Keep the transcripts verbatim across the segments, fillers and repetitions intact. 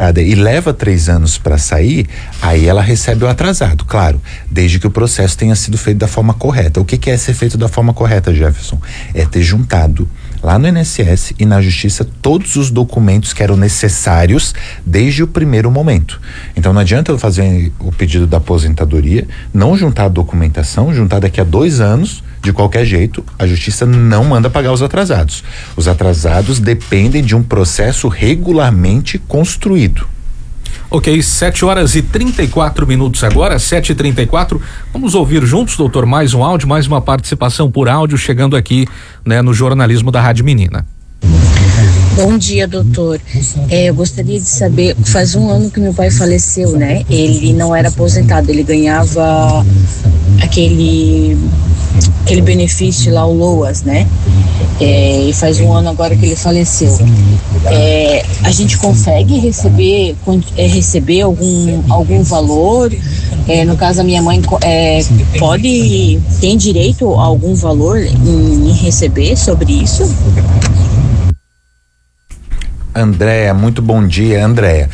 aposentada e leva três anos para sair, aí ela recebe o atrasado, claro, desde que o processo tenha sido feito da forma correta. O que, que é ser feito da forma correta, Jefferson? É ter juntado lá no I N S S e na Justiça todos os documentos que eram necessários desde o primeiro momento. Então não adianta eu fazer o pedido da aposentadoria, não juntar a documentação, juntar daqui a dois anos, de qualquer jeito, a Justiça não manda pagar os atrasados. Os atrasados dependem de um processo regularmente construído. Ok, sete horas e trinta e quatro minutos agora, sete e trinta e quatro. Vamos ouvir juntos, doutor, mais um áudio, mais uma participação por áudio chegando aqui, né, no jornalismo da Rádio Menina. Bom dia, doutor. É, eu gostaria de saber, faz um ano que meu pai faleceu, né? Ele não era aposentado, ele ganhava aquele aquele benefício lá, o LOAS, né? É, e faz um ano agora que ele faleceu. É, a gente consegue receber, é, receber algum, algum valor? É, no caso, a minha mãe é, pode, tem direito a algum valor em, em receber sobre isso? Andréa, muito bom dia, Andréa.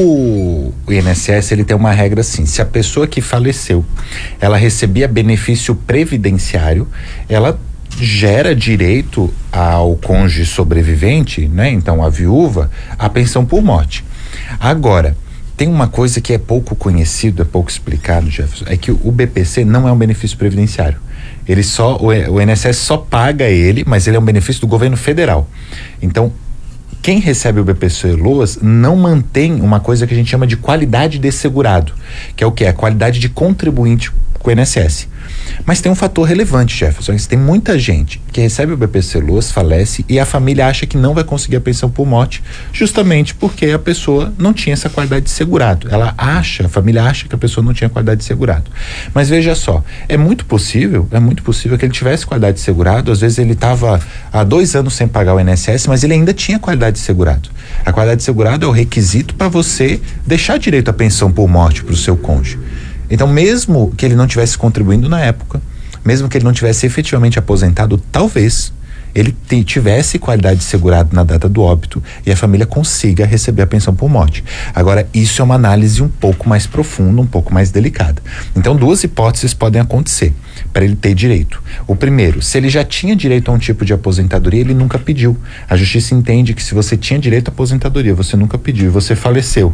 O, o I N S S, ele tem uma regra assim: se a pessoa que faleceu, ela recebia benefício previdenciário, ela gera direito ao cônjuge sobrevivente, né? Então a viúva, a pensão por morte. Agora, tem uma coisa que é pouco conhecido, é pouco explicado, Jefferson, é que o B P C não é um benefício previdenciário. Ele só, o, o I N S S só paga ele, mas ele é um benefício do governo federal. Então, quem recebe o B P C LOAS não mantém uma coisa que a gente chama de qualidade de segurado, que é o que? A qualidade de contribuinte com o I N S S. Mas tem um fator relevante, Jefferson, tem muita gente que recebe o B P C LOAS, falece e a família acha que não vai conseguir a pensão por morte, justamente porque a pessoa não tinha essa qualidade de segurado. Ela acha, a família acha que a pessoa não tinha qualidade de segurado. Mas veja só, é muito possível, é muito possível que ele tivesse qualidade de segurado, às vezes ele estava há dois anos sem pagar o I N S S, mas ele ainda tinha qualidade de segurado. A qualidade de segurado é o requisito para você deixar direito à pensão por morte para o seu cônjuge. Então, mesmo que ele não tivesse contribuindo na época, mesmo que ele não tivesse efetivamente aposentado, talvez ele te, tivesse qualidade de segurado na data do óbito e a família consiga receber a pensão por morte. Agora, isso é uma análise um pouco mais profunda, um pouco mais delicada. Então, duas hipóteses podem acontecer para ele ter direito. O primeiro, se ele já tinha direito a um tipo de aposentadoria, ele nunca pediu. A Justiça entende que se você tinha direito à aposentadoria, você nunca pediu e você faleceu,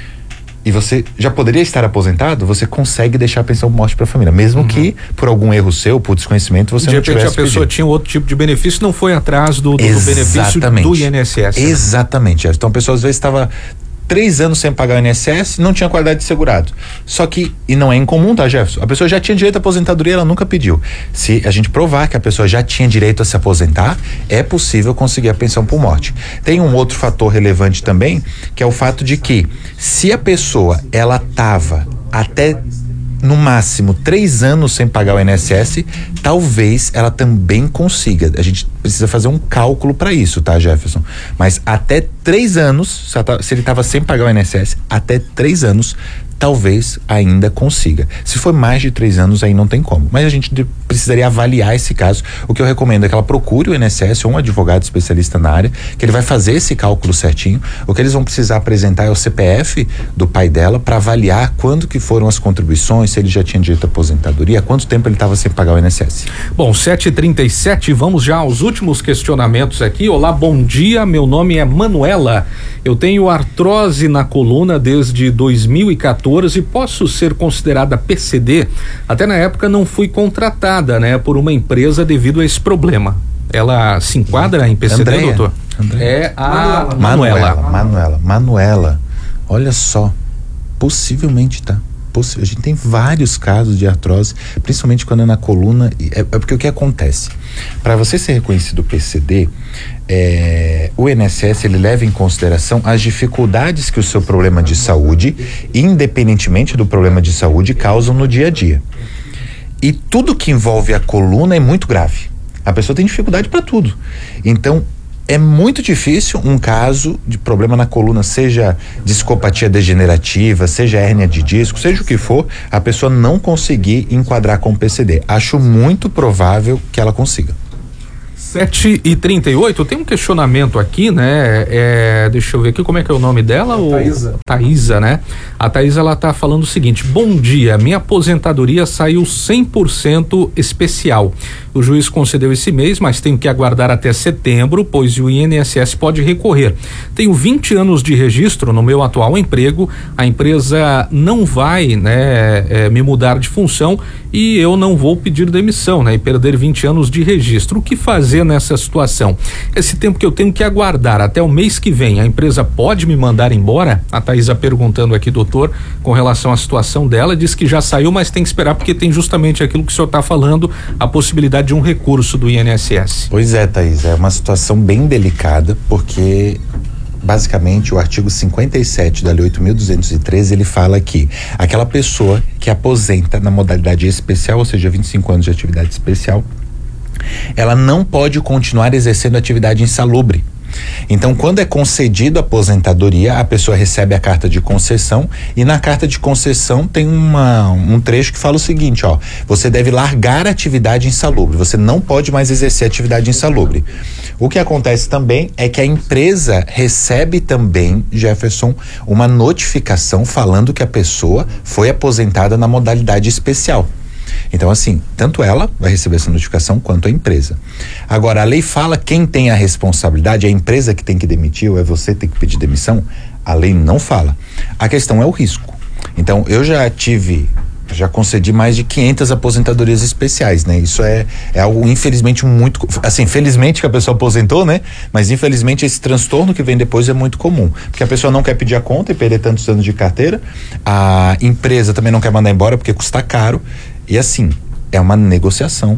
e você já poderia estar aposentado, você consegue deixar a pensão por morte para a família, mesmo uhum. que por algum erro seu, por desconhecimento, você de não tivesse repente a pessoa pedido. Tinha outro tipo de benefício, não foi atrás do, do, do benefício do I N S S. Né? Exatamente. Então a pessoa às vezes estava três anos sem pagar o I N S S, não tinha qualidade de segurado. Só que, e não é incomum, tá, Jefferson? A pessoa já tinha direito à aposentadoria, ela nunca pediu. Se a gente provar que a pessoa já tinha direito a se aposentar, é possível conseguir a pensão por morte. Tem um outro fator relevante também, que é o fato de que, se a pessoa, ela tava até no máximo três anos sem pagar o I N S S, talvez ela também consiga. A gente precisa fazer um cálculo para isso, tá, Jefferson? Mas até três anos, se ele estava sem pagar o I N S S, até três anos, talvez ainda consiga. Se for mais de três anos, aí não tem como. Mas a gente precisaria avaliar esse caso. O que eu recomendo é que ela procure o I N S S ou um advogado especialista na área, que ele vai fazer esse cálculo certinho. O que eles vão precisar apresentar é o C P F do pai dela para avaliar quando que foram as contribuições, se ele já tinha direito à aposentadoria, há quanto tempo ele estava sem pagar o I N S S. Bom, sete e trinta e sete, vamos já aos últimos questionamentos aqui. Olá, bom dia, meu nome é Manuela. Eu tenho artrose na coluna desde dois mil e quatorze e posso ser considerada P C D? Até na época não fui contratada, né, por uma empresa devido a esse problema. Ela se enquadra em P C D, Andréia, doutor? Andréia. É a Manuela. Manuela. Manuela. Manuela. Olha só, possivelmente tá. A gente tem vários casos de artrose, principalmente quando é na coluna. É, é porque o que acontece? Para você ser reconhecido P C D, é, o I N S S ele leva em consideração as dificuldades que o seu problema de saúde, independentemente do problema de saúde, causam no dia a dia. E tudo que envolve a coluna é muito grave. A pessoa tem dificuldade para tudo. Então, é muito difícil um caso de problema na coluna, seja discopatia degenerativa, seja hérnia de disco, seja o que for, a pessoa não conseguir enquadrar com o P C D. Acho muito provável que ela consiga. sete e trinta e oito, tem um questionamento aqui, né? É, deixa eu ver aqui como é que é o nome dela. O Thaísa. Thaísa, né? A Thaísa, ela tá falando o seguinte: bom dia, minha aposentadoria saiu cem por cento especial. O juiz concedeu esse mês, mas tenho que aguardar até setembro, pois o I N S S pode recorrer. Tenho vinte anos de registro no meu atual emprego, a empresa não vai, né, é, me mudar de função e eu não vou pedir demissão, né, e perder vinte anos de registro. O que fazer nessa situação? Esse tempo que eu tenho que aguardar até o mês que vem, a empresa pode me mandar embora? A Thaísa perguntando aqui, doutor, com relação à situação dela, diz que já saiu, mas tem que esperar porque tem justamente aquilo que o senhor está falando, a possibilidade de um recurso do I N S S. Pois é, Thaís, é uma situação bem delicada, porque basicamente o artigo cinquenta e sete da Lei oito mil duzentos e treze, ele fala que aquela pessoa que aposenta na modalidade especial, ou seja, vinte e cinco anos de atividade especial, ela não pode continuar exercendo atividade insalubre. Então, quando é concedido a aposentadoria, a pessoa recebe a carta de concessão e na carta de concessão tem uma, um trecho que fala o seguinte, ó, você deve largar a atividade insalubre, você não pode mais exercer atividade insalubre. O que acontece também é que a empresa recebe também, Jefferson, uma notificação falando que a pessoa foi aposentada na modalidade especial. Então, assim, tanto ela vai receber essa notificação quanto a empresa. Agora, a lei fala quem tem a responsabilidade, é a empresa que tem que demitir ou é você que tem que pedir demissão? A lei não fala. A questão é o risco. Então, eu já tive, já concedi mais de quinhentas aposentadorias especiais, né? Isso é, é algo, infelizmente, muito, assim, felizmente que a pessoa aposentou, né? Mas, infelizmente, esse transtorno que vem depois é muito comum, porque a pessoa não quer pedir a conta e perder tantos anos de carteira, a empresa também não quer mandar embora porque custa caro. E assim, é uma negociação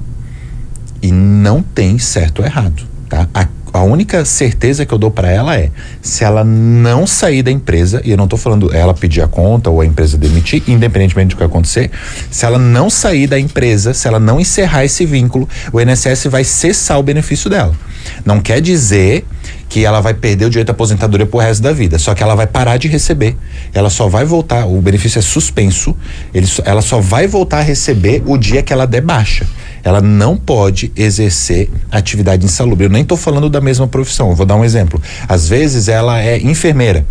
e não tem certo ou errado, tá? A, a única certeza que eu dou para ela é, se ela não sair da empresa, e eu não tô falando ela pedir a conta ou a empresa demitir, independentemente do que acontecer, se ela não sair da empresa, se ela não encerrar esse vínculo, o I N S S vai cessar o benefício dela. Não quer dizer que ela vai perder o direito à aposentadoria pro resto da vida, só que ela vai parar de receber, ela só vai voltar, o benefício é suspenso, ele, ela só vai voltar a receber o dia que ela der baixa. Ela não pode exercer atividade insalubre. Eu nem estou falando da mesma profissão, eu vou dar um exemplo. Às vezes ela é enfermeira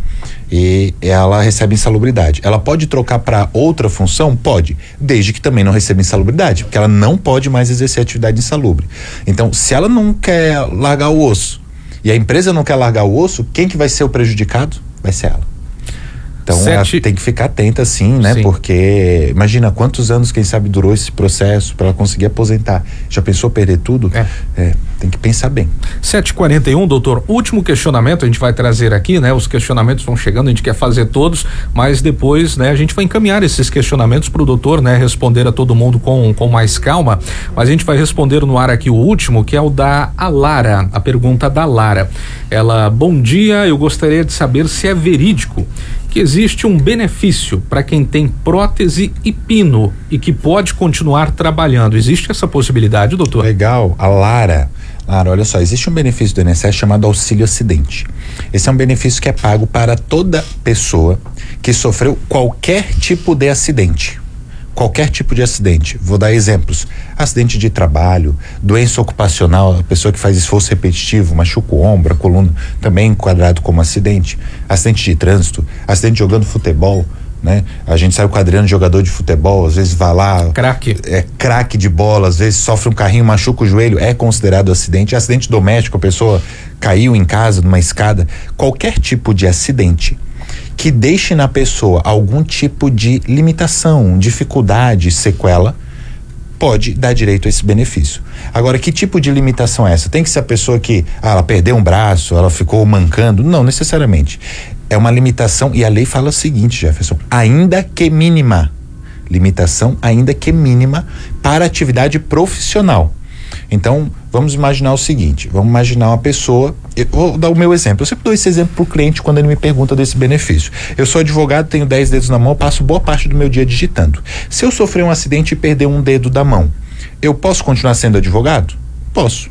e ela recebe insalubridade. Ela pode trocar para outra função? Pode, desde que também não receba insalubridade, porque ela não pode mais exercer atividade insalubre. Então, se ela não quer largar o osso e a empresa não quer largar o osso, quem que vai ser o prejudicado? Vai ser ela. Então, Sete... ela tem que ficar atenta, sim, né? Sim. Porque imagina quantos anos, quem sabe, durou esse processo para ela conseguir aposentar. Já pensou perder tudo? É. É, tem que pensar bem. sete e quarenta e um, doutor, último questionamento a gente vai trazer aqui, né? Os questionamentos vão chegando, a gente quer fazer todos, mas depois, né? A gente vai encaminhar esses questionamentos pro doutor, né? Responder a todo mundo com, com mais calma, mas a gente vai responder no ar aqui o último, que é o da Lara, a pergunta da Lara. Ela, bom dia, eu gostaria de saber se é verídico que existe um benefício para quem tem prótese e pino e que pode continuar trabalhando. Existe essa possibilidade, doutor? Legal. A Lara, Lara, olha só, existe um benefício do I N S S chamado auxílio acidente. Esse é um benefício que é pago para toda pessoa que sofreu qualquer tipo de acidente. Qualquer tipo de acidente. Vou dar exemplos: acidente de trabalho, doença ocupacional, a pessoa que faz esforço repetitivo, machuca o ombro, a coluna, também enquadrado como acidente. Acidente de trânsito, acidente jogando futebol, né? A gente sabe com o Adriano, jogador de futebol, às vezes vai lá, craque, é craque de bola, às vezes sofre um carrinho, machuca o joelho, é considerado acidente. Acidente doméstico, a pessoa caiu em casa, numa escada. Qualquer tipo de acidente que deixe na pessoa algum tipo de limitação, dificuldade, sequela, pode dar direito a esse benefício. Agora, que tipo de limitação é essa? Tem que ser a pessoa que, ah, ela perdeu um braço, ela ficou mancando? Não, necessariamente. É uma limitação, e a lei fala o seguinte, Jefferson, ainda que mínima, limitação ainda que mínima para atividade profissional. Então, vamos imaginar o seguinte, vamos imaginar uma pessoa, eu vou dar o meu exemplo, eu sempre dou esse exemplo pro cliente quando ele me pergunta desse benefício. Eu sou advogado, tenho dez dedos na mão, passo boa parte do meu dia digitando. Se eu sofrer um acidente e perder um dedo da mão, eu posso continuar sendo advogado? Posso.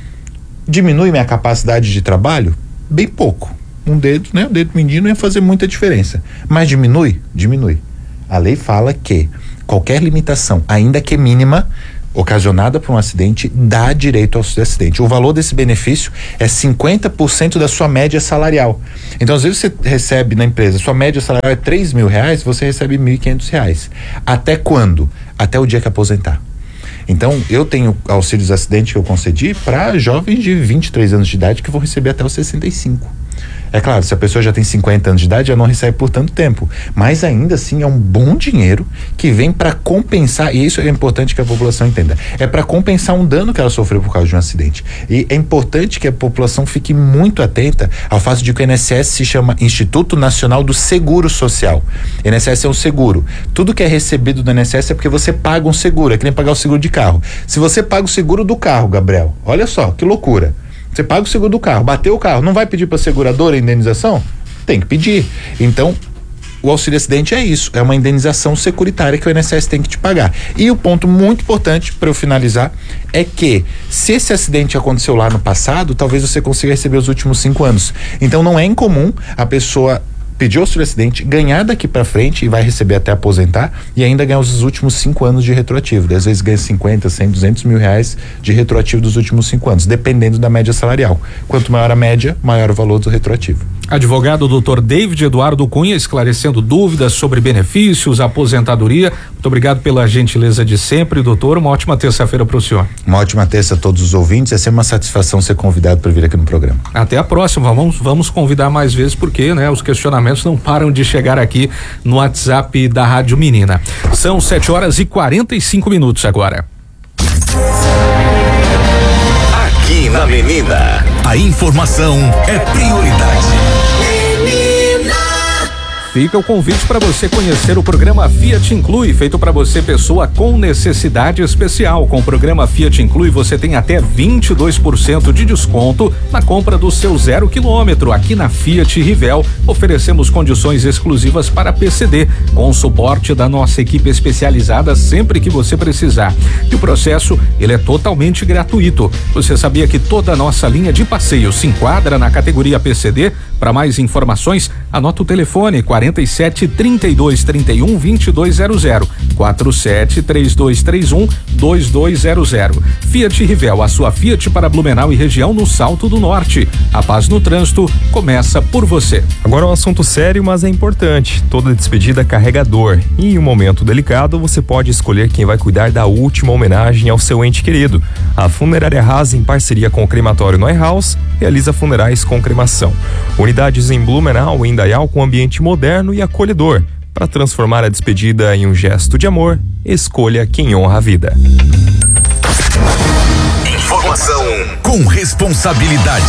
Diminui minha capacidade de trabalho? Bem pouco. Um dedo, né? O dedo mindinho não ia fazer muita diferença. Mas diminui? Diminui. A lei fala que qualquer limitação, ainda que mínima, ocasionada por um acidente dá direito ao auxílio acidente. O valor desse benefício é cinquenta por cento da sua média salarial. Então, às vezes você recebe na empresa, sua média salarial é três mil reais, você recebe mil e quinhentos reais. Até quando? Até o dia que aposentar. Então, eu tenho auxílios acidente que eu concedi para jovens de vinte e três anos de idade que vão receber até os sessenta e cinco. É claro, se a pessoa já tem cinquenta anos de idade, já não recebe por tanto tempo. Mas ainda assim é um bom dinheiro que vem para compensar, e isso é importante que a população entenda, é para compensar um dano que ela sofreu por causa de um acidente. E é importante que a população fique muito atenta ao fato de que o I N S S se chama Instituto Nacional do Seguro Social. O I N S S é um seguro. Tudo que é recebido do I N S S é porque você paga um seguro, é que nem pagar o seguro de carro. Se você paga o seguro do carro, Gabriel, olha só, que loucura. Você paga o seguro do carro, bateu o carro, não vai pedir para a seguradora a indenização? Tem que pedir. Então, o auxílio acidente é isso, é uma indenização securitária que o I N S S tem que te pagar. E o ponto muito importante para eu finalizar é que se esse acidente aconteceu lá no passado, talvez você consiga receber os últimos cinco anos. Então não é incomum a pessoa pedir auxílio acidente, ganhar daqui para frente e vai receber até aposentar e ainda ganhar os últimos cinco anos de retroativo. Às vezes ganha cinquenta, cem, duzentos mil reais de retroativo dos últimos cinco anos, dependendo da média salarial. Quanto maior a média, maior o valor do retroativo. Advogado doutor David Eduardo Cunha, esclarecendo dúvidas sobre benefícios, aposentadoria. Muito obrigado pela gentileza de sempre, doutor. Uma ótima terça-feira para o senhor. Uma ótima terça a todos os ouvintes. É sempre uma satisfação ser convidado para vir aqui no programa. Até a próxima. Vamos, vamos convidar mais vezes porque, né, os questionamentos não param de chegar aqui no WhatsApp da Rádio Menina. São sete horas e quarenta e cinco minutos agora. Aqui na Menina, a informação é prioridade. Fica o convite para você conhecer o programa Fiat Inclui, feito para você, pessoa com necessidade especial. Com o programa Fiat Inclui, você tem até vinte e dois por cento de desconto na compra do seu zero quilômetro. Aqui na Fiat Rivel, oferecemos condições exclusivas para P C D, com suporte da nossa equipe especializada sempre que você precisar. E o processo, ele é totalmente gratuito. Você sabia que toda a nossa linha de passeio se enquadra na categoria P C D? Para mais informações, anota o telefone quarenta e sete, trinta e dois, trinta e um, vinte e dois zero zero, quarenta e sete, três dois três um, dois dois zero zero. Fiat Rivel, a sua Fiat para Blumenau e região no Salto do Norte. A paz no trânsito começa por você. Agora um assunto sério, mas é importante. Toda despedida carrega dor. E em um momento delicado, você pode escolher quem vai cuidar da última homenagem ao seu ente querido. A Funerária Haas, em parceria com o crematório Neuhaus, realiza funerais com cremação. Unidades em Blumenau e Indaial com ambiente moderno e acolhedor. Para transformar a despedida em um gesto de amor, escolha quem honra a vida. Informação com responsabilidade.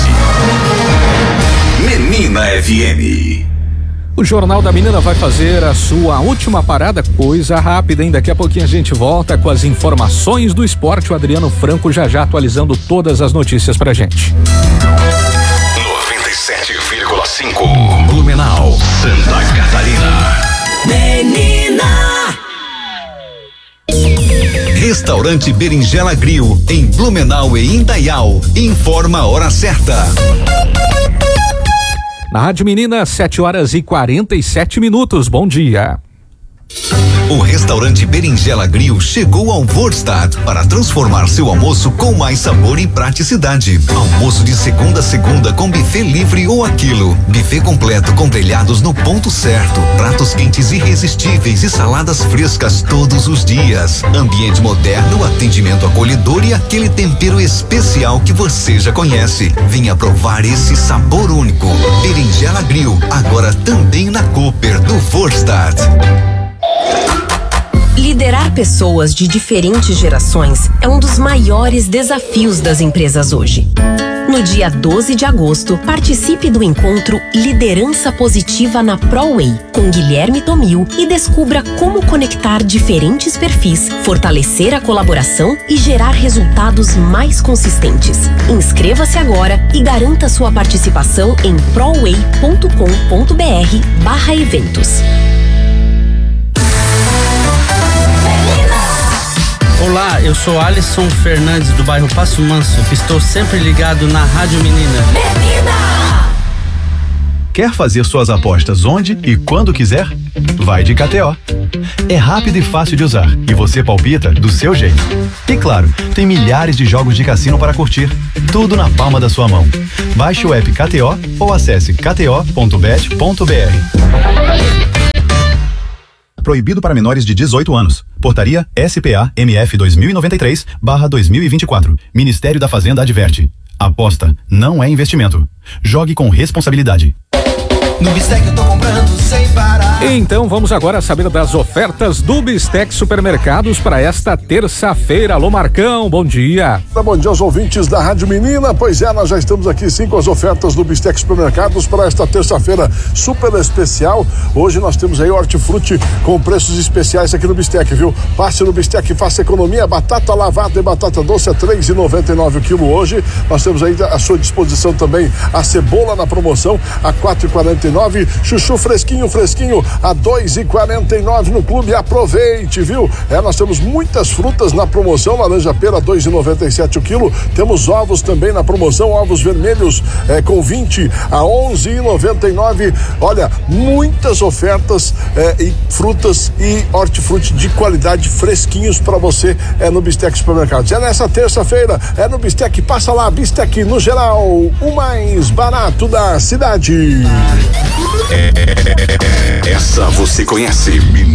Menina F M. O Jornal da Menina vai fazer a sua última parada, coisa rápida, hein? Daqui a pouquinho a gente volta com as informações do esporte. O Adriano Franco já já atualizando todas as notícias pra gente. noventa e sete vírgula cinco Blumenau, Santa Catarina. Menina. Restaurante Berinjela Grill em Blumenau e Indaial. Informa a hora certa. Na Rádio Menina, sete horas e quarenta e sete minutos. Bom dia. O restaurante Berinjela Grill chegou ao Vorstadt para transformar seu almoço com mais sabor e praticidade. Almoço de segunda a segunda com buffet livre ou aquilo. Buffet completo com grelhados no ponto certo. Pratos quentes irresistíveis e saladas frescas todos os dias. Ambiente moderno, atendimento acolhedor e aquele tempero especial que você já conhece. Venha provar esse sabor único. Berinjela Grill, agora também na Cooper do Vorstadt. Liderar pessoas de diferentes gerações é um dos maiores desafios das empresas hoje. No dia doze de agosto, participe do encontro Liderança Positiva na ProWay, com Guilherme Tomil, e descubra como conectar diferentes perfis, fortalecer a colaboração e gerar resultados mais consistentes. Inscreva-se agora e garanta sua participação em proway ponto com ponto br barra eventos. Olá, eu sou Alisson Fernandes do bairro Passo Manso. Estou sempre ligado na Rádio Menina. Menina! Quer fazer suas apostas onde e quando quiser? vai de K T O. É rápido e fácil de usar e você palpita do seu jeito. E claro, tem milhares de jogos de cassino para curtir. Tudo na palma da sua mão. Baixe o app K T O ou acesse k t o ponto bet ponto b r. Proibido para menores de dezoito anos. Portaria S P A M F dois mil e noventa e três barra dois mil e vinte e quatro. Ministério da Fazenda adverte. Aposta não é investimento. Jogue com responsabilidade. No Bistec eu tô comprando sem parar. Então vamos agora saber das ofertas do Bistec Supermercados para esta terça-feira. Alô Marcão, bom dia. Bom dia aos ouvintes da Rádio Menina. Pois é, nós já estamos aqui sim com as ofertas do Bistec Supermercados para esta terça-feira super especial. Hoje nós temos aí hortifruti com preços especiais aqui no Bistec, viu? Passe no Bistec e faça economia. Batata lavada e batata doce a três reais e noventa e nove centavos o quilo hoje. Nós temos aí à sua disposição também a cebola na promoção a quatro reais e quarenta e nove centavos. Chuchu fresquinho, fresquinho a dois reais e quarenta e nove centavos no clube. Aproveite, viu? É, nós temos muitas frutas na promoção. Laranja pera dois reais e noventa e sete centavos o quilo. Temos ovos também na promoção, ovos vermelhos é, com vinte a onze reais e noventa e nove centavos. Olha, muitas ofertas é, e frutas e hortifruti de qualidade fresquinhos para você é no Bistec Supermercados. É nessa terça-feira, é no Bistec. Passa lá, Bistec no geral, o mais barato da cidade. Essa você conhece.